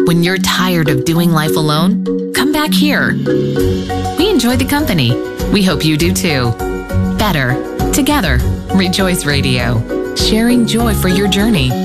When you're tired of doing life alone, come back here. We enjoy the company. We hope you do too. Better together. Rejoice Radio, sharing joy for your journey.